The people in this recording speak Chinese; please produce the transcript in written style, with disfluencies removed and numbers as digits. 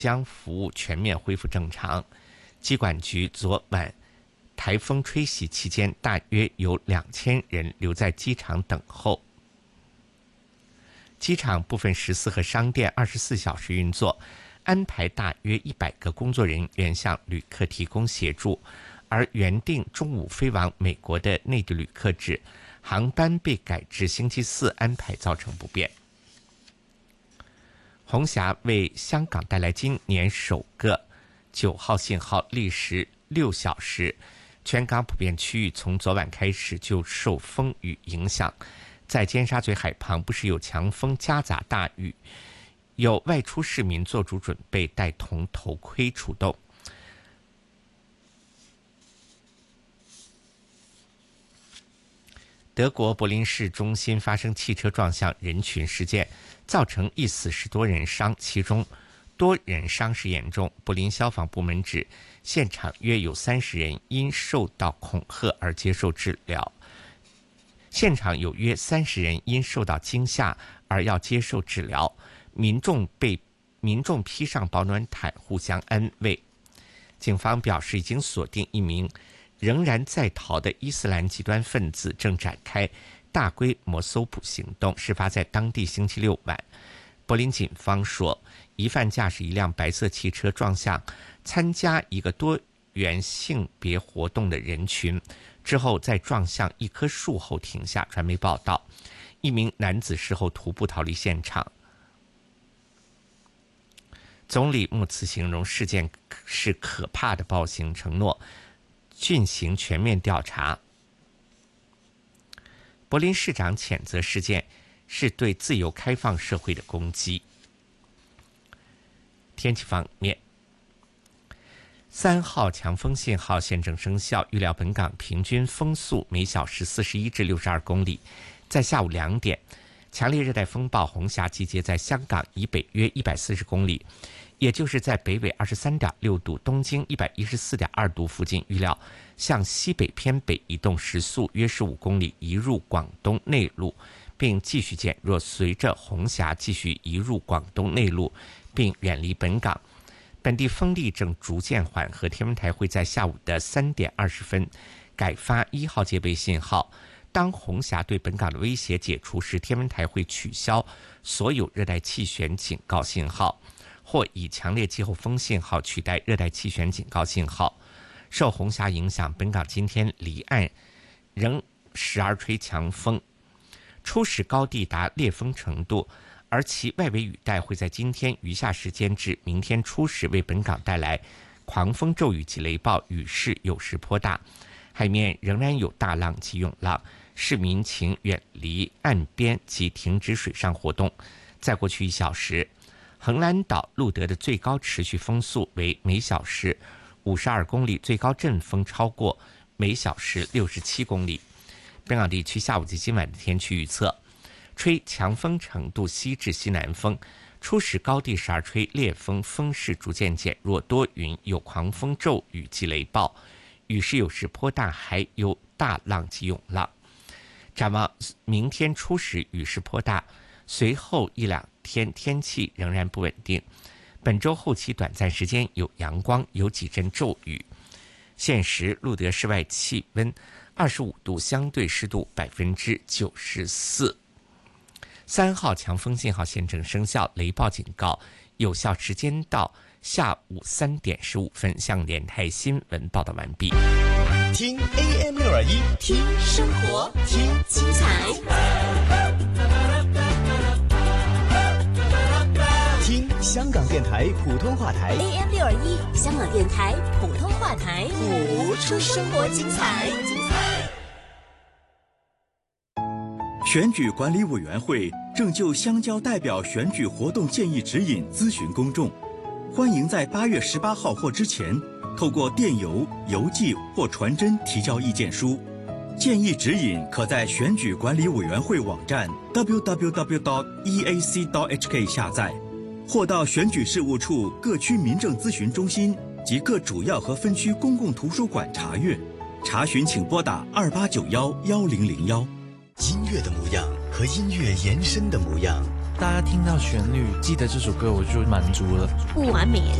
将服务全面恢复正常。机管局昨晚台风吹袭期间，大约有2000人留在机场等候。机场部分14个商店24小时运作，安排大约100个工作人员向旅客提供协助，而原定中午飞往美国的内地旅客指航班被改至星期四安排，造成不便。红霞为香港带来今年首个9号信号，历时6小时。全港普遍区域从昨晚开始就受风雨影响，在尖沙咀海旁不时有强风夹杂大雨，有外出市民做足准备，带同头盔出动。德国柏林市中心发生汽车撞向人群事件，造成1死10多人伤，其中多人伤势严重。柏林消防部门指，现场约有30人因受到恐吓而接受治疗。现场有约30人因受到惊吓而要接受治疗，民众披上保暖毯互相安慰。警方表示，已经锁定一名仍然在逃的伊斯兰极端分子，正展开大规模搜捕行动。事发在当地星期六晚。柏林警方说，疑犯驾驶一辆白色汽车撞向参加一个多元性别活动的人群，之后在撞向一棵树后停下。传媒报道，一名男子事后徒步逃离现场。总理穆茨形容事件是可怕的暴行，承诺进行全面调查。柏林市长谴责事件是对自由开放社会的攻击。天气方面，3号强风信号现正生效，预料本港平均风速每小时41至62公里。在下午2点，强烈热带风暴红霞集结在香港以北约140公里，也就是在北纬23.6度、东经114.2度附近，预料向西北偏北移动，时速约15公里，移入广东内陆，并继续减弱。随着红霞继续移入广东内陆并远离本港，本地风力正逐渐缓和，天文台会在下午的3点20分改发1号戒备信号。当红霞对本港的威胁解除时，天文台会取消所有热带气旋警告信号，或以强烈季候风信号取代热带气旋警告信号。受红霞影响，本港今天离岸仍时而吹强风，初时高地达烈风程度，而其外围雨带会在今天余下时间至明天初时为本港带来狂风骤雨及雷暴，雨势有时颇大，海面仍然有大浪及涌浪，市民请远离岸边及停止水上活动。在过去1小时，横兰岛路德的最高持续风速为每小时52公里，最高阵风超过每小时67公里。本港地区下午及今晚的天气预测，吹强风程度西至西南风，初时高地时而吹烈风，风势逐渐减弱，多云，有狂风骤雨及雷暴，雨势有时颇大，还有大浪及涌浪。展望明天初时雨势颇大，随后1-2天天气仍然不稳定。本周后期短暂时间有阳光，有几阵骤雨。现时路德室外气温25度，相对湿度94%。3号强风信号现正生效，雷暴警告有效时间到下午3点15分。向联台新闻报道完毕。 听 AM621， 听生活，听精彩，听香港电台普通话台 AM621， 香港电台普通话台， 谱出生活精彩。 选举管理委员会正就乡郊代表选举活动建议指引咨询公众，欢迎在8月18号或之前透过电邮、邮寄或传真提交意见书。建议指引可在选举管理委员会网站 www.eac.hk 下载，或到选举事务处各区民政咨询中心及各主要和分区公共图书馆查阅。查询请拨打28911001。 音乐的模样和音乐延伸的模样， 大家听到旋律记得这首歌，我就满足了。 不完美也